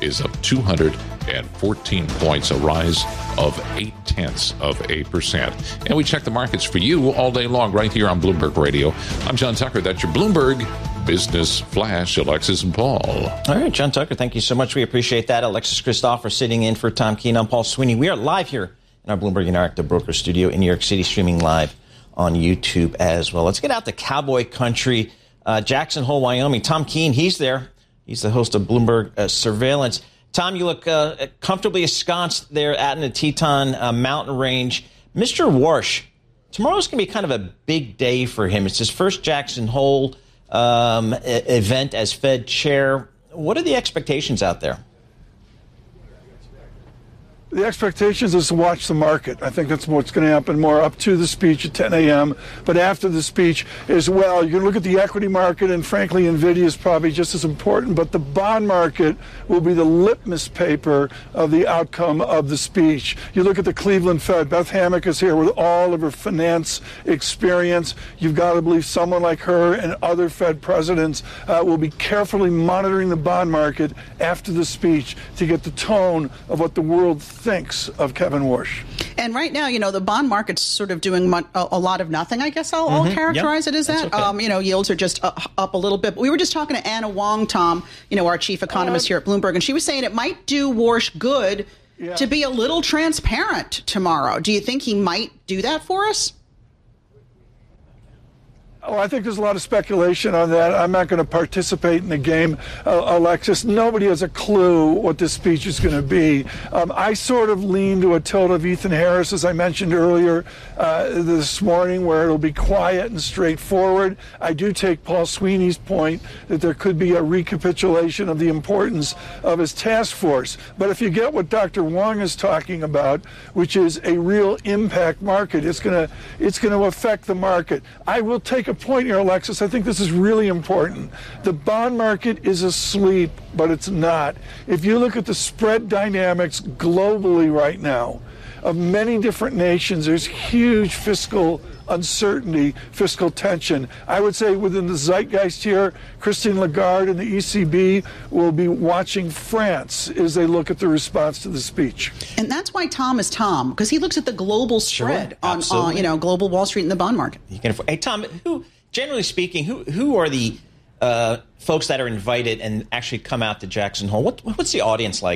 is up 214 points, a rise of 0.8%. And we check the markets for you all day long right here on Bloomberg Radio. I'm John Tucker. That's your Bloomberg Business Flash, Alexis and Paul. All right, John Tucker, thank you so much. We appreciate that. Alexis Christopher sitting in for Tom Keene. I'm Paul Sweeney. We are live here in our Bloomberg Interactive Broker Studio in New York City, streaming live on YouTube as well. Let's get out to cowboy country, Jackson Hole, Wyoming. Tom Keene, he's there. He's the host of Bloomberg Surveillance. Tom, you look comfortably ensconced there out in the Teton mountain range. Mr. Warsh, tomorrow's going to be kind of a big day for him. It's his first Jackson Hole event as Fed chair. What are the expectations out there? The expectations is to watch the market. I think that's what's going to happen more up to the speech at 10 a.m., but after the speech as well. You can look at the equity market, and frankly, NVIDIA is probably just as important, but the bond market will be the litmus paper of the outcome of the speech. You look at the Cleveland Fed. Beth Hammack is here with all of her finance experience. You've got to believe someone like her and other Fed presidents will be carefully monitoring the bond market after the speech to get the tone of what the world thinks of Kevin Warsh. And right now, the bond market's sort of doing a lot of nothing, I guess I'll characterize it as that. Okay. Yields are just up a little bit. But we were just talking to Anna Wong, Tom, our chief economist here at Bloomberg, and she was saying it might do Warsh good to be a little transparent tomorrow. Do you think he might do that for us? Oh, I think there's a lot of speculation on that. I'm not going to participate in the game, Alexis. Nobody has a clue what this speech is going to be. I sort of lean to a tilt of Ethan Harris, as I mentioned earlier this morning, where it'll be quiet and straightforward. I do take Paul Sweeney's point that there could be a recapitulation of the importance of his task force. But if you get what Dr. Wong is talking about, which is a real impact market, it's going to affect the market. I will take a point here, Alexis. I think this is really important. The bond market is asleep, but it's not. If you look at the spread dynamics globally right now of many different nations, there's huge fiscal uncertainty, fiscal tension. I would say within the zeitgeist here, Christine Lagarde and the ECB will be watching France as they look at the response to the speech. And that's why Tom is Tom, because he looks at the global spread on global Wall Street and the bond market. Hey, Tom, generally speaking, who are the folks that are invited and actually come out to Jackson Hole? What's the audience like?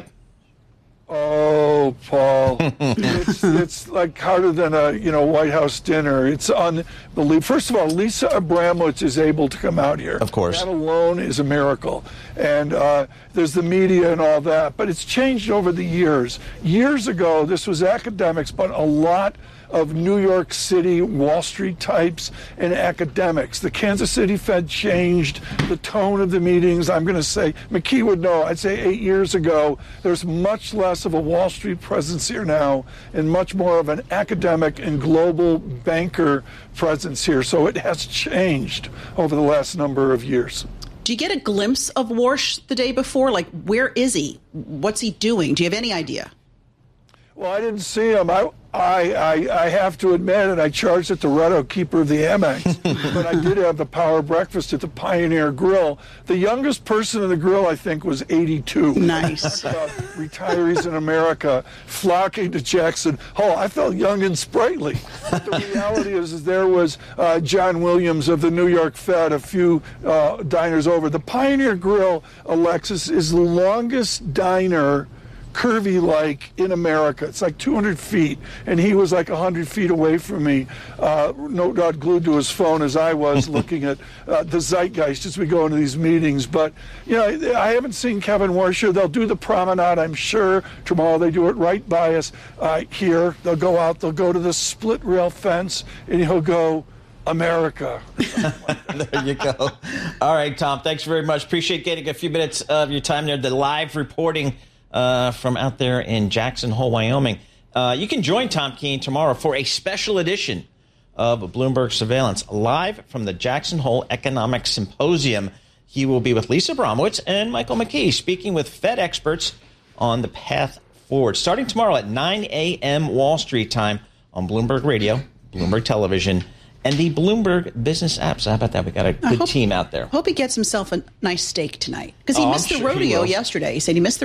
Oh, Paul, it's like harder than a White House dinner. It's unbelievable. First of all, Lisa Abramowitz is able to come out here. Of course, that alone is a miracle. And there's the media and all that, but it's changed over the years. Years ago, this was academics, but a lot of New York City Wall Street types and academics. The Kansas City Fed changed the tone of the meetings. I'm going to say, McKee would know, I'd say 8 years ago, there's much less of a Wall Street presence here now and much more of an academic and global banker presence here. So it has changed over the last number of years. Do you get a glimpse of Warsh the day before? Like, where is he? What's he doing? Do you have any idea? Well, I didn't see him. I have to admit, and I charged at the Retto, keeper of the Amex, but I did have the power breakfast at the Pioneer Grill. The youngest person in the grill, I think, was 82. Nice. Retirees in America flocking to Jackson Hole. I felt young and sprightly. But the reality is there was John Williams of the New York Fed, a few diners over. The Pioneer Grill, Alexis, is the longest diner curvy-like in America. It's like 200 feet, and he was like 100 feet away from me, no doubt glued to his phone as I was looking at the zeitgeist as we go into these meetings. But, I haven't seen Kevin Warsh. They'll do the promenade, I'm sure. Tomorrow they do it right by us here. They'll go out, they'll go to the split rail fence, and he'll go, America. There you go. All right, Tom, thanks very much. Appreciate getting a few minutes of your time there. The live reporting from out there in Jackson Hole, Wyoming. You can join Tom Keene tomorrow for a special edition of Bloomberg Surveillance, live from the Jackson Hole Economic Symposium. He will be with Lisa Abramowitz and Michael McKee, speaking with Fed experts on the path forward. Starting tomorrow at 9 a.m. Wall Street time on Bloomberg Radio, Bloomberg Television, and the Bloomberg Business apps. How about that? We got a good team out there. Hope he gets himself a nice steak tonight, because he missed the rodeo yesterday. He said he missed the